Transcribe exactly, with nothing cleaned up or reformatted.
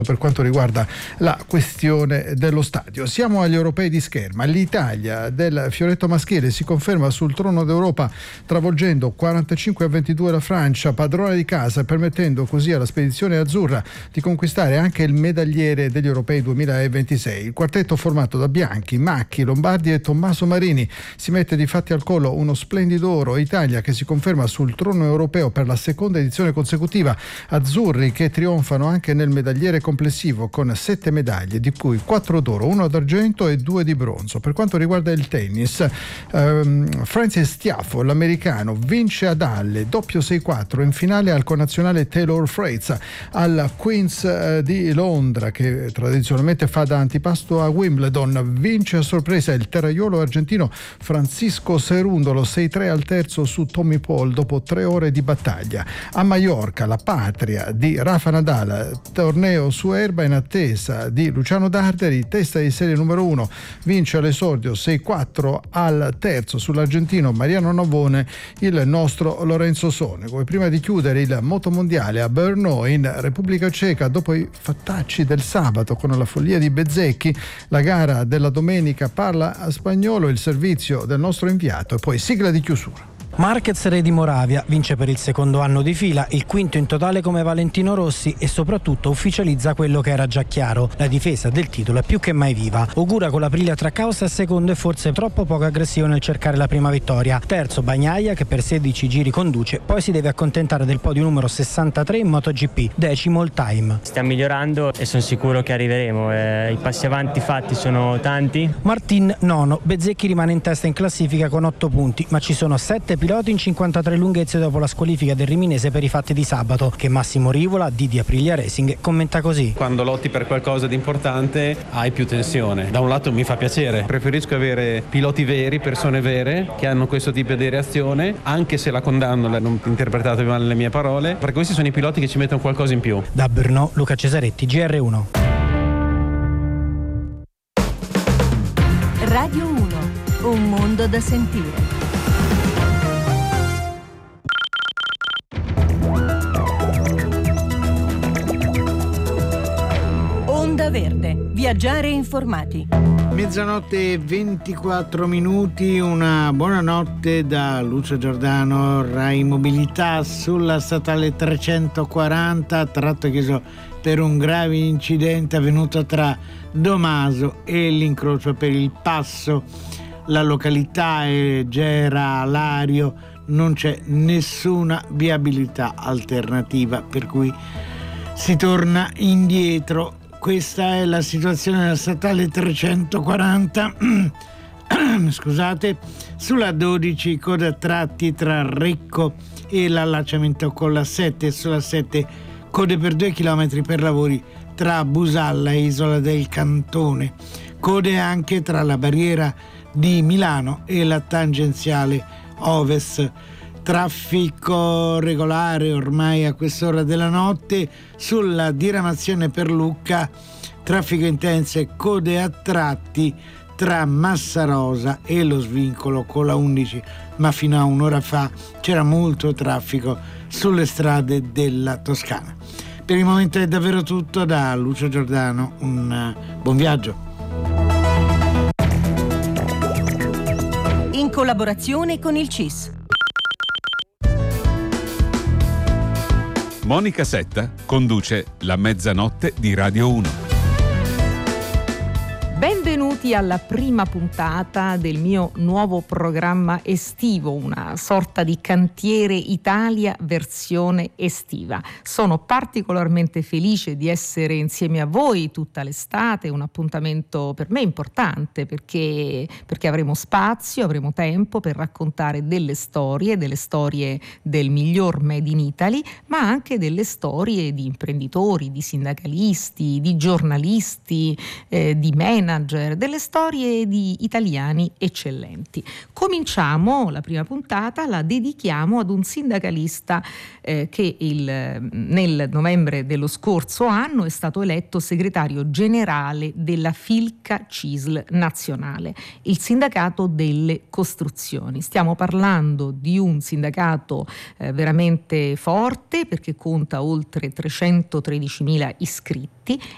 per quanto riguarda la questione dello stadio. Siamo agli europei di scherma. L'Italia del fioretto maschile si conferma sul trono d'Europa, travolgendo quarantacinque a ventidue la Francia, padrona di casa, permettendo così alla spedizione azzurra di conquistare anche il medagliere degli europei duemilaventisei. Il quartetto formato da Bianchi, Macchi, Lombardi e Tommaso Marini si mette di fatti al collo uno splendido oro. Italia che si conferma sul trono europeo per la seconda edizione consecutiva, azzurri che trionfano anche nel medagliere complessivo con sette medaglie, di cui quattro d'oro, uno d'argento e due di bronzo. Per quanto riguarda il tennis, ehm, Francis Tiafoe, l'americano, vince ad Halle, doppio sei quattro in finale al connazionale Taylor Fritz al Queen's eh, di Londra, che tradizionalmente fa da antipasto a Wimbledon. Vince a sorpresa il terraiolo argentino Francisco Cerundolo, sei tre al terzo su Tommy Paul dopo tre ore di battaglia. A Maiorca, la patria di Rafa Nadal, torneo su erba in attesa di Luciano Darderi, testa di serie numero uno, vince all'esordio sei quattro al terzo sull'argentino Mariano Navone il nostro Lorenzo Sonego. E prima di chiudere il motomondiale a Brno in Repubblica Ceca, dopo i fattacci del sabato con la follia di Bezzecchi, la gara della domenica parla a spagnolo, il servizio del nostro inviato e poi sigla di chiusura. Marquez re di Moravia vince per il secondo anno di fila, il quinto in totale come Valentino Rossi, e soprattutto ufficializza quello che era già chiaro: la difesa del titolo è più che mai viva. Augura con l'Aprilia Trackhouse a secondo e forse troppo poco aggressivo nel cercare la prima vittoria. Terzo Bagnaia che per sedici giri conduce, poi si deve accontentare del podio numero sessantatré in MotoGP. Decimo il time. Stiamo migliorando e sono sicuro che arriveremo, eh, i passi avanti fatti sono tanti. Martin nono, Bezzecchi rimane in testa in classifica con otto punti, ma ci sono sette piloti in cinquantatré lunghezze dopo la squalifica del riminese per i fatti di sabato, che Massimo Rivola di di Aprilia Racing commenta così: quando lotti per qualcosa di importante hai più tensione. Da un lato mi fa piacere, preferisco avere piloti veri, persone vere che hanno questo tipo di reazione, anche se la condanno, non interpretate male le mie parole, perché questi sono i piloti che ci mettono qualcosa in più. Da Brno, Luca Cesaretti, G R uno. Radio uno, un mondo da sentire. Onda Verde, viaggiare informati. Mezzanotte e ventiquattro minuti, una buonanotte da Lucio Giordano, Rai Mobilità. Sulla statale trecentoquaranta, tratto chiuso per un grave incidente avvenuto tra Domaso e l'incrocio per il Passo. La località è Gera Lario, non c'è nessuna viabilità alternativa, per cui si torna indietro. Questa è la situazione della statale trecentoquaranta. Scusate, sulla dodici coda a tratti tra Recco e l'allacciamento con la sette, e sulla sette code per due chilometri per lavori tra Busalla e Isola del Cantone. Code anche tra la barriera di Milano e la tangenziale Ovest. Traffico regolare ormai a quest'ora della notte sulla diramazione per Lucca, traffico intenso e code a tratti tra Massarosa e lo svincolo con la undici, ma fino a un'ora fa c'era molto traffico sulle strade della Toscana. Per il momento è davvero tutto da Lucio Giordano, un buon viaggio. In collaborazione con il C I S. Monica Setta conduce La Mezzanotte di Radio uno. Benvenuti alla prima puntata del mio nuovo programma estivo, una sorta di Cantiere Italia versione estiva. Sono particolarmente felice di essere insieme a voi tutta l'estate, un appuntamento per me importante perché, perché avremo spazio, avremo tempo per raccontare delle storie, delle storie del miglior Made in Italy, ma anche delle storie di imprenditori, di sindacalisti, di giornalisti, eh, di manager, delle storie di italiani eccellenti. Cominciamo la prima puntata, la dedichiamo ad un sindacalista eh, che il, nel novembre dello scorso anno è stato eletto segretario generale della Filca Cisl nazionale, il sindacato delle costruzioni. Stiamo parlando di un sindacato eh, veramente forte perché conta oltre trecentotredicimila iscritti